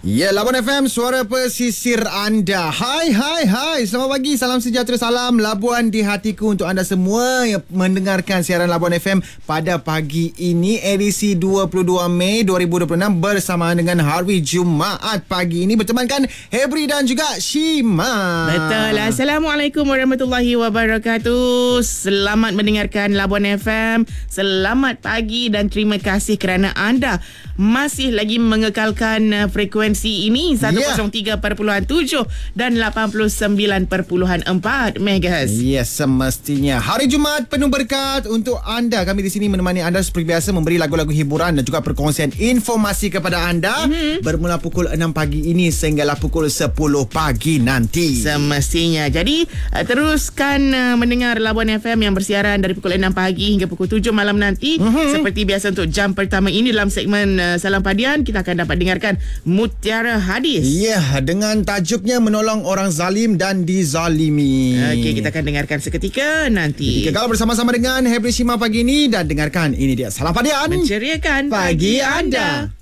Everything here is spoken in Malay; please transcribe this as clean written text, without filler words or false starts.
Ya, Labuan FM, suara pesisir anda. Hai. Selamat pagi, salam sejahtera, salam Labuan di hatiku untuk anda semua yang mendengarkan siaran Labuan FM pada pagi ini, edisi 22 Mei 2026 bersamaan dengan hari Jumaat. Pagi ini bertemankan Hebri dan juga Shima. Betul. Assalamualaikum warahmatullahi wabarakatuh. Selamat mendengarkan Labuan FM. Selamat pagi dan terima kasih kerana anda masih lagi mengekalkan frekuensi ini 103.7 dan 89.4 MHz. Yes, semestinya. Hari Jumaat penuh berkat untuk anda. Kami di sini menemani anda seperti biasa, memberi lagu-lagu hiburan dan juga perkongsian informasi kepada anda. Bermula pukul 6 pagi ini sehinggalah pukul 10 pagi nanti. Semestinya. Jadi teruskan mendengar Labuan FM yang bersiaran dari pukul 6 pagi hingga pukul 7 malam nanti. Seperti biasa untuk jam pertama ini dalam segmen Salam Padian, kita akan dapat dengarkan Mutiara Hadis. Ya, dengan tajuknya menolong orang zalim dan dizalimi. Okey, kita akan dengarkan seketika nanti. Kekal bersama-sama dengan Hebri Shima pagi ini dan dengarkan ini dia Salam Padian. Menceriakan pagi anda.